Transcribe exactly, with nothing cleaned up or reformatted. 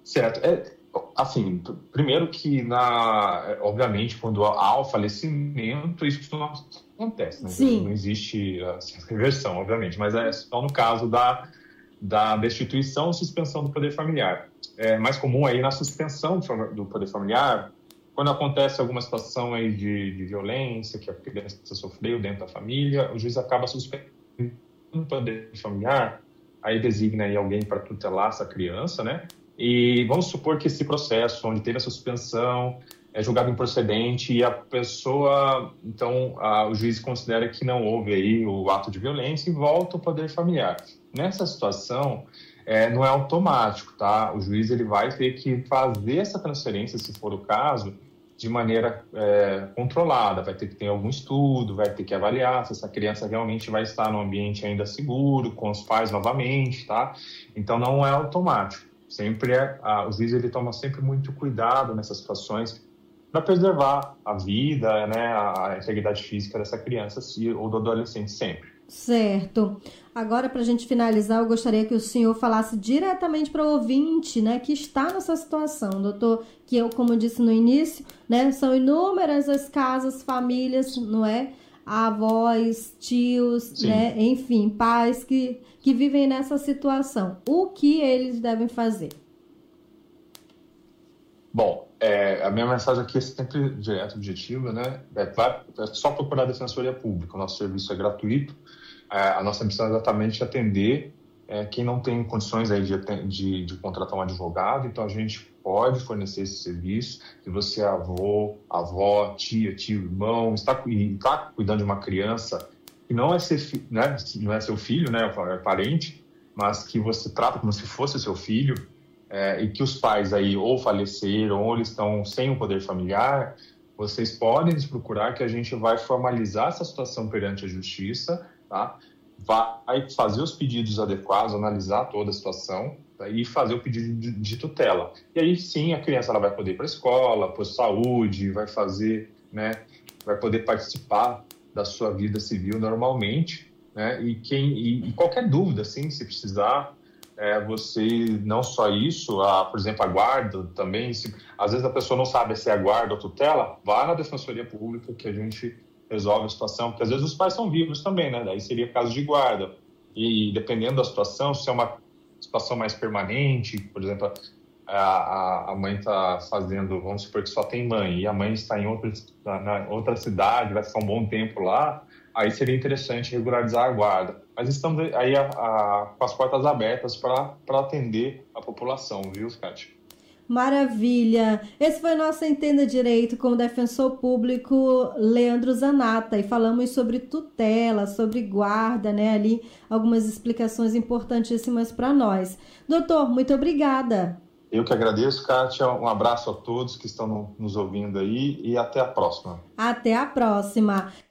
Certo. É, assim, p- primeiro que, na, obviamente, quando há o falecimento, isso não acontece, né? Não Sim, existe assim, reversão, obviamente, mas é só no caso da, da destituição ou suspensão do poder familiar. É mais comum aí na suspensão do fam- do poder familiar, quando acontece alguma situação aí de, de violência que a criança sofreu dentro da família, o juiz acaba suspendendo o poder familiar, aí designa aí alguém para tutelar essa criança, né? E vamos supor que esse processo, onde teve a suspensão, é julgado improcedente e a pessoa, então, a, o juiz considera que não houve aí o ato de violência e volta ao poder familiar. Nessa situação, é, não é automático, tá? O juiz ele vai ter que fazer essa transferência, se for o caso, de maneira é, controlada, vai ter que ter algum estudo, vai ter que avaliar se essa criança realmente vai estar no ambiente ainda seguro, com os pais novamente, tá? Então não é automático. Sempre é, a, o juiz ele toma sempre muito cuidado nessas situações para preservar a vida, né, a, a integridade física dessa criança se, ou do adolescente sempre. certo. Agora, para a gente finalizar, eu gostaria que o senhor falasse diretamente para o ouvinte, né, que está nessa situação, doutor, que eu, como disse no início, né, são inúmeras as casas, famílias, não é? Avós, tios, né, Sim. enfim, pais que, que vivem nessa situação. O que eles devem fazer? Bom, é, a minha mensagem aqui é sempre direta, objetiva, né? É, vai, é só procurar a Defensoria Pública. O nosso serviço é gratuito. É, a nossa missão é exatamente atender é, quem não tem condições aí de, aten- de, de contratar um advogado. Então, a gente pode fornecer esse serviço. Se você é avô, avó, tia, tio, irmão, está, cu- e está cuidando de uma criança que não é, ser, fi- né, não é seu filho, né, é parente, mas que você trata como se fosse seu filho, é, e que os pais aí ou faleceram ou eles estão sem o poder familiar, vocês podem nos procurar que a gente vai formalizar essa situação perante a justiça, tá? Vai fazer os pedidos adequados, analisar toda a situação, tá? E fazer o pedido de, de tutela. E aí sim a criança ela vai poder ir para a escola, para saúde, vai fazer, né? Vai poder participar da sua vida civil normalmente, né? E quem e, e qualquer dúvida, assim, se precisar é, você não só isso, a, por exemplo, a guarda também, se, às vezes a pessoa não sabe se é a guarda ou tutela, vá na Defensoria Pública que a gente resolve a situação, porque às vezes os pais são vivos também, né? Daí seria caso de guarda. E dependendo da situação, se é uma situação mais permanente, por exemplo, a, a, a mãe está fazendo, vamos supor que só tem mãe, e a mãe está em outra, na, na outra cidade, vai ficar um bom tempo lá, aí seria interessante regularizar a guarda. Mas estamos aí a, a, com as portas abertas para atender a população, viu, Kátia? Maravilha! Esse foi nosso Entenda Direito com o defensor público Leandro Zanata e falamos sobre tutela, sobre guarda, né? Ali algumas explicações importantíssimas para nós. Doutor, muito obrigada. Eu que agradeço, Kátia. Um abraço a todos que estão no, nos ouvindo aí e até a próxima. Até a próxima.